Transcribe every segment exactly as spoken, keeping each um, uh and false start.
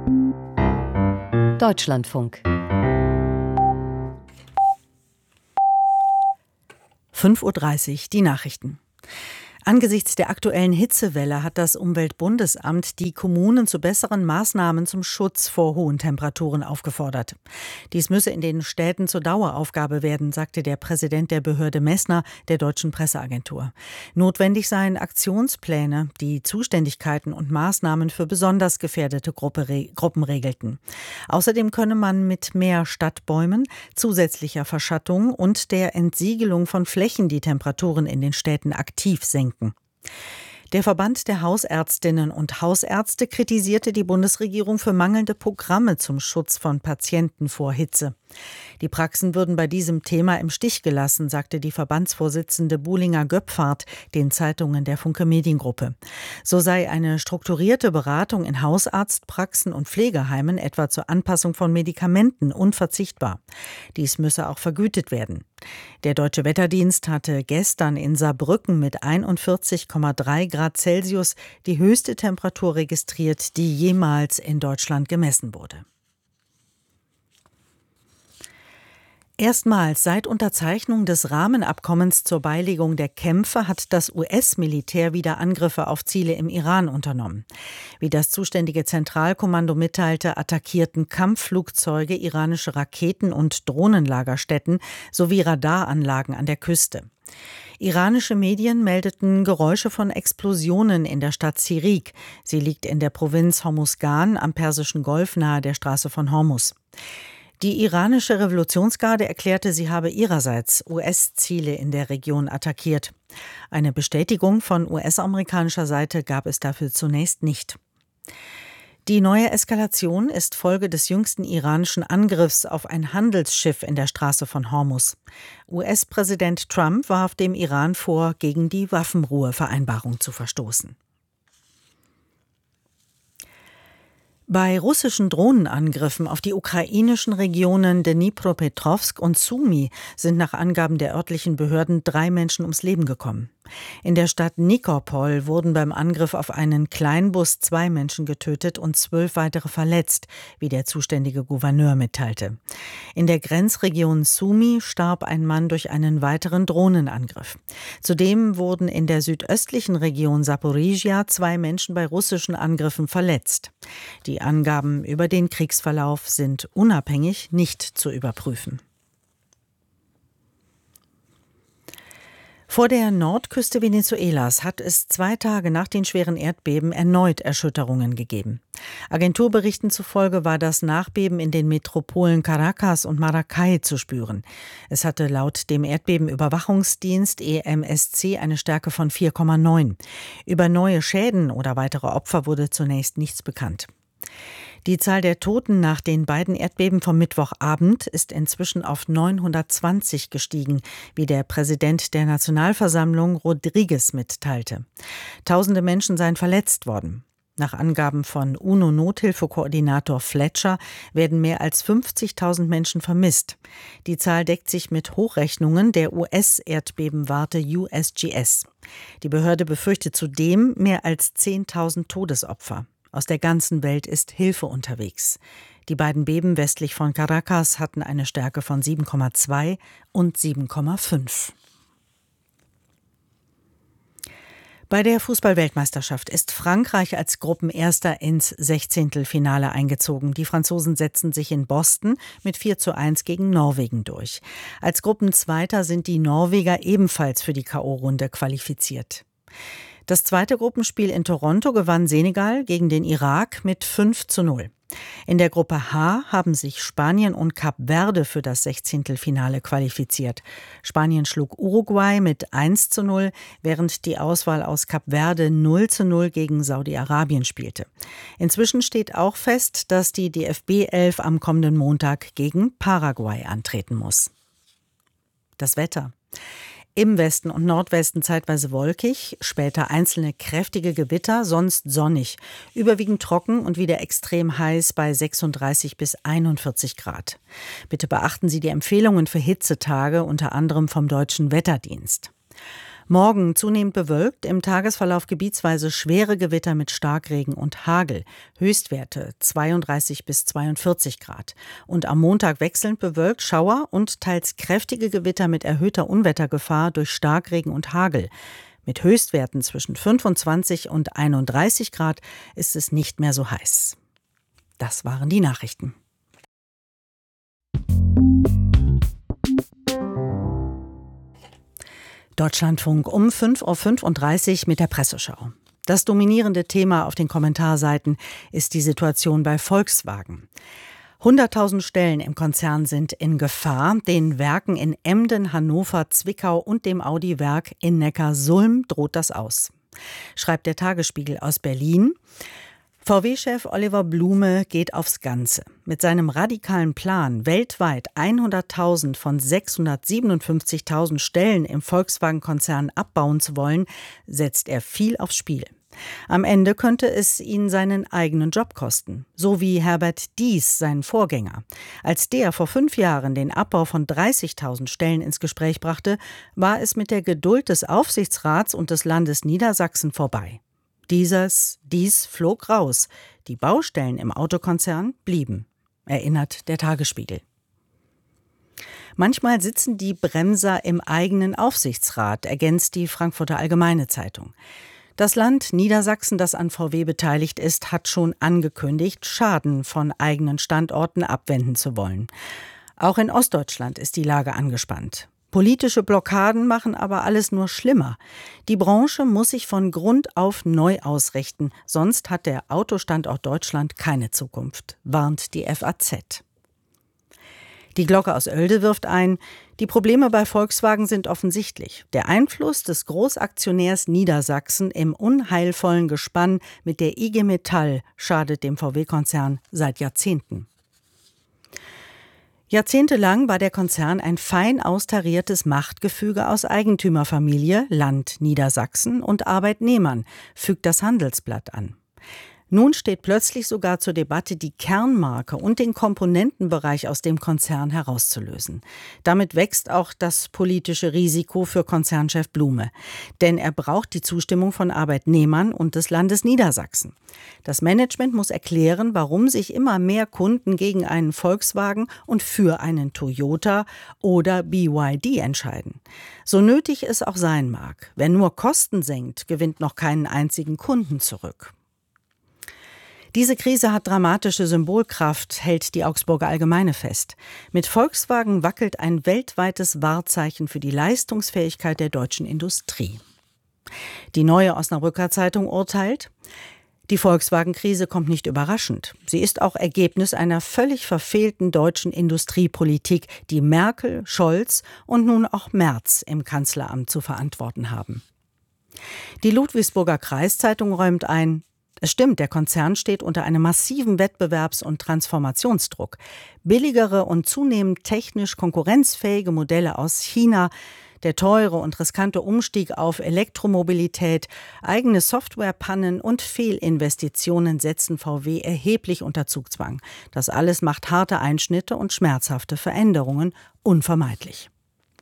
Deutschlandfunk. fünf Uhr dreißig, die Nachrichten. Angesichts der aktuellen Hitzewelle hat das Umweltbundesamt die Kommunen zu besseren Maßnahmen zum Schutz vor hohen Temperaturen aufgefordert. Dies müsse in den Städten zur Daueraufgabe werden, sagte der Präsident der Behörde Messner der Deutschen Presseagentur. Notwendig seien Aktionspläne, die Zuständigkeiten und Maßnahmen für besonders gefährdete Gruppe, Gruppen regelten. Außerdem könne man mit mehr Stadtbäumen, zusätzlicher Verschattung und der Entsiegelung von Flächen die Temperaturen in den Städten aktiv senken. Der Verband der Hausärztinnen und Hausärzte kritisierte die Bundesregierung für mangelnde Programme zum Schutz von Patienten vor Hitze. Die Praxen würden bei diesem Thema im Stich gelassen, sagte die Verbandsvorsitzende Buhlinger-Göpfart den Zeitungen der Funke Mediengruppe. So sei eine strukturierte Beratung in Hausarztpraxen und Pflegeheimen, etwa zur Anpassung von Medikamenten, unverzichtbar. Dies müsse auch vergütet werden. Der Deutsche Wetterdienst hatte gestern in Saarbrücken mit einundvierzig Komma drei Grad Celsius die höchste Temperatur registriert, die jemals in Deutschland gemessen wurde. Erstmals seit Unterzeichnung des Rahmenabkommens zur Beilegung der Kämpfe hat das U S-Militär wieder Angriffe auf Ziele im Iran unternommen. Wie das zuständige Zentralkommando mitteilte, attackierten Kampfflugzeuge iranische Raketen- und Drohnenlagerstätten sowie Radaranlagen an der Küste. Iranische Medien meldeten Geräusche von Explosionen in der Stadt Sirik. Sie liegt in der Provinz Hormuzgan am Persischen Golf nahe der Straße von Hormuz. Die iranische Revolutionsgarde erklärte, sie habe ihrerseits U S-Ziele in der Region attackiert. Eine Bestätigung von U S-amerikanischer Seite gab es dafür zunächst nicht. Die neue Eskalation ist Folge des jüngsten iranischen Angriffs auf ein Handelsschiff in der Straße von Hormuz. U S-Präsident Trump warf dem Iran vor, gegen die Waffenruhevereinbarung zu verstoßen. Bei russischen Drohnenangriffen auf die ukrainischen Regionen Dnipropetrovsk und Sumy sind nach Angaben der örtlichen Behörden drei Menschen ums Leben gekommen. In der Stadt Nikopol wurden beim Angriff auf einen Kleinbus zwei Menschen getötet und zwölf weitere verletzt, wie der zuständige Gouverneur mitteilte. In der Grenzregion Sumy starb ein Mann durch einen weiteren Drohnenangriff. Zudem wurden in der südöstlichen Region Saporizhia zwei Menschen bei russischen Angriffen verletzt. Die Angaben über den Kriegsverlauf sind unabhängig nicht zu überprüfen. Vor der Nordküste Venezuelas hat es zwei Tage nach den schweren Erdbeben erneut Erschütterungen gegeben. Agenturberichten zufolge war das Nachbeben in den Metropolen Caracas und Maracay zu spüren. Es hatte laut dem Erdbebenüberwachungsdienst E M S C eine Stärke von vier Komma neun. Über neue Schäden oder weitere Opfer wurde zunächst nichts bekannt. Die Zahl der Toten nach den beiden Erdbeben vom Mittwochabend ist inzwischen auf neunhundertzwanzig gestiegen, wie der Präsident der Nationalversammlung Rodriguez mitteilte. Tausende Menschen seien verletzt worden. Nach Angaben von UNO-Nothilfekoordinator Fletcher werden mehr als fünfzigtausend Menschen vermisst. Die Zahl deckt sich mit Hochrechnungen der U S-Erdbebenwarte U S G S. Die Behörde befürchtet zudem mehr als zehntausend Todesopfer. Aus der ganzen Welt ist Hilfe unterwegs. Die beiden Beben westlich von Caracas hatten eine Stärke von sieben Komma zwei und sieben Komma fünf. Bei der Fußball-Weltmeisterschaft ist Frankreich als Gruppenerster ins Sechzehntelfinale eingezogen. Die Franzosen setzten sich in Boston mit vier zu eins gegen Norwegen durch. Als Gruppenzweiter sind die Norweger ebenfalls für die K O-Runde qualifiziert. Das zweite Gruppenspiel in Toronto gewann Senegal gegen den Irak mit fünf zu null. In der Gruppe H haben sich Spanien und Kap Verde für das Sechzehntelfinale qualifiziert. Spanien schlug Uruguay mit eins zu null, während die Auswahl aus Kap Verde null zu null gegen Saudi-Arabien spielte. Inzwischen steht auch fest, dass die D F B elf am kommenden Montag gegen Paraguay antreten muss. Das Wetter. Im Westen und Nordwesten zeitweise wolkig, später einzelne kräftige Gewitter, sonst sonnig. Überwiegend trocken und wieder extrem heiß bei sechsunddreißig bis einundvierzig Grad. Bitte beachten Sie die Empfehlungen für Hitzetage, unter anderem vom Deutschen Wetterdienst. Morgen zunehmend bewölkt, im Tagesverlauf gebietsweise schwere Gewitter mit Starkregen und Hagel. Höchstwerte zweiunddreißig bis zweiundvierzig Grad. Und am Montag wechselnd bewölkt, Schauer und teils kräftige Gewitter mit erhöhter Unwettergefahr durch Starkregen und Hagel. Mit Höchstwerten zwischen fünfundzwanzig und einunddreißig Grad ist es nicht mehr so heiß. Das waren die Nachrichten. Deutschlandfunk um fünf Uhr fünfunddreißig mit der Presseschau. Das dominierende Thema auf den Kommentarseiten ist die Situation bei Volkswagen. hunderttausend Stellen im Konzern sind in Gefahr. Den Werken in Emden, Hannover, Zwickau und dem Audi-Werk in Neckarsulm droht das aus, schreibt der Tagesspiegel aus Berlin. V W-Chef Oliver Blume geht aufs Ganze. Mit seinem radikalen Plan, weltweit hunderttausend von sechshundertsiebenundfünfzigtausend Stellen im Volkswagen-Konzern abbauen zu wollen, setzt er viel aufs Spiel. Am Ende könnte es ihn seinen eigenen Job kosten, so wie Herbert Diess, seinen Vorgänger. Als der vor fünf Jahren den Abbau von dreißigtausend Stellen ins Gespräch brachte, war es mit der Geduld des Aufsichtsrats und des Landes Niedersachsen vorbei. Dieses, dies flog raus. Die Baustellen im Autokonzern blieben, erinnert der Tagesspiegel. Manchmal sitzen die Bremser im eigenen Aufsichtsrat, ergänzt die Frankfurter Allgemeine Zeitung. Das Land Niedersachsen, das an V W beteiligt ist, hat schon angekündigt, Schaden von eigenen Standorten abwenden zu wollen. Auch in Ostdeutschland ist die Lage angespannt. Politische Blockaden machen aber alles nur schlimmer. Die Branche muss sich von Grund auf neu ausrichten, sonst hat der Autostandort Deutschland keine Zukunft, warnt die F A Z. Die Glocke aus Oelde wirft ein, die Probleme bei Volkswagen sind offensichtlich. Der Einfluss des Großaktionärs Niedersachsen im unheilvollen Gespann mit der I G Metall schadet dem V W-Konzern seit Jahrzehnten. Jahrzehntelang war der Konzern ein fein austariertes Machtgefüge aus Eigentümerfamilie, Land Niedersachsen und Arbeitnehmern, fügt das Handelsblatt an. Nun steht plötzlich sogar zur Debatte, die Kernmarke und den Komponentenbereich aus dem Konzern herauszulösen. Damit wächst auch das politische Risiko für Konzernchef Blume. Denn er braucht die Zustimmung von Arbeitnehmern und des Landes Niedersachsen. Das Management muss erklären, warum sich immer mehr Kunden gegen einen Volkswagen und für einen Toyota oder B Y D entscheiden. So nötig es auch sein mag. Wer nur Kosten senkt, gewinnt noch keinen einzigen Kunden zurück. Diese Krise hat dramatische Symbolkraft, hält die Augsburger Allgemeine fest. Mit Volkswagen wackelt ein weltweites Wahrzeichen für die Leistungsfähigkeit der deutschen Industrie. Die Neue Osnabrücker Zeitung urteilt, die Volkswagen-Krise kommt nicht überraschend. Sie ist auch Ergebnis einer völlig verfehlten deutschen Industriepolitik, die Merkel, Scholz und nun auch Merz im Kanzleramt zu verantworten haben. Die Ludwigsburger Kreiszeitung räumt ein, es stimmt, der Konzern steht unter einem massiven Wettbewerbs- und Transformationsdruck. Billigere und zunehmend technisch konkurrenzfähige Modelle aus China, der teure und riskante Umstieg auf Elektromobilität, eigene Softwarepannen und Fehlinvestitionen setzen V W erheblich unter Zugzwang. Das alles macht harte Einschnitte und schmerzhafte Veränderungen unvermeidlich.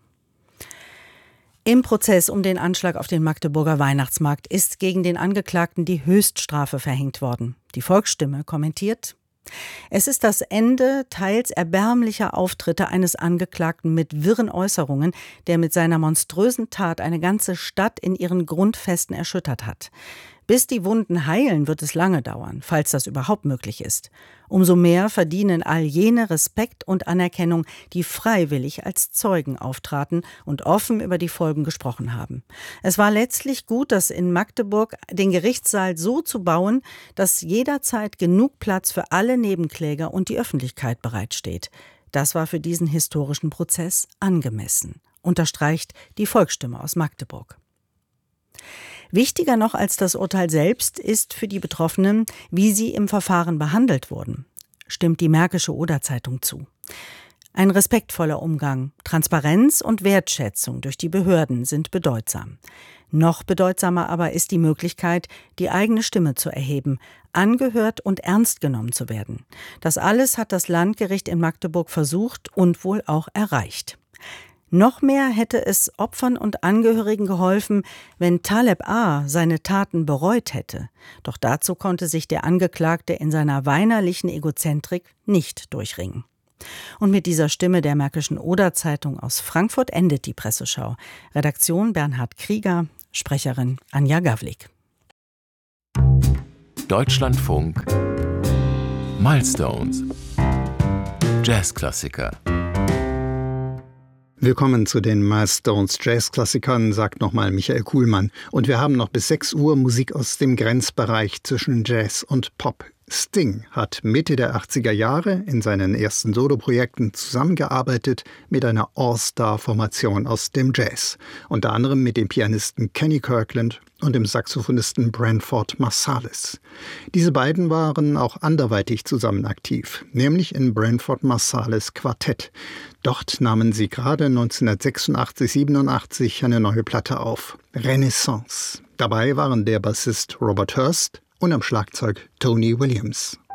Im Prozess um den Anschlag auf den Magdeburger Weihnachtsmarkt ist gegen den Angeklagten die Höchststrafe verhängt worden. Die Volksstimme kommentiert: Es ist das Ende teils erbärmlicher Auftritte eines Angeklagten mit wirren Äußerungen, der mit seiner monströsen Tat eine ganze Stadt in ihren Grundfesten erschüttert hat. Bis die Wunden heilen, wird es lange dauern, falls das überhaupt möglich ist. Umso mehr verdienen all jene Respekt und Anerkennung, die freiwillig als Zeugen auftraten und offen über die Folgen gesprochen haben. Es war letztlich gut, das in Magdeburg den Gerichtssaal so zu bauen, dass jederzeit genug Platz für alle Nebenkläger und die Öffentlichkeit bereitsteht. Das war für diesen historischen Prozess angemessen, unterstreicht die Volksstimme aus Magdeburg. Wichtiger noch als das Urteil selbst ist für die Betroffenen, wie sie im Verfahren behandelt wurden, stimmt die Märkische Oder-Zeitung zu. Ein respektvoller Umgang, Transparenz und Wertschätzung durch die Behörden sind bedeutsam. Noch bedeutsamer aber ist die Möglichkeit, die eigene Stimme zu erheben, angehört und ernst genommen zu werden. Das alles hat das Landgericht in Magdeburg versucht und wohl auch erreicht. Noch mehr hätte es Opfern und Angehörigen geholfen, wenn Taleb A. seine Taten bereut hätte. Doch dazu konnte sich der Angeklagte in seiner weinerlichen Egozentrik nicht durchringen. Und mit dieser Stimme der Märkischen Oder-Zeitung aus Frankfurt endet die Presseschau. Redaktion Bernhard Krieger, Sprecherin Anja Gawlik. Deutschlandfunk Milestones Jazzklassiker. Willkommen zu den Milestones Jazzklassikern, sagt nochmal Michael Kuhlmann. Und wir haben noch bis sechs Uhr Musik aus dem Grenzbereich zwischen Jazz und Pop. Sting hat Mitte der achtziger Jahre in seinen ersten Soloprojekten zusammengearbeitet mit einer All-Star-Formation aus dem Jazz. Unter anderem mit dem Pianisten Kenny Kirkland und dem Saxophonisten Branford Marsalis. Diese beiden waren auch anderweitig zusammen aktiv, nämlich in Branford Marsalis Quartett. Dort nahmen sie gerade neunzehnhundertsechsundachtzig siebenundachtzig eine neue Platte auf, Renaissance. Dabei waren der Bassist Robert Hurst und am Schlagzeug Tony Williams.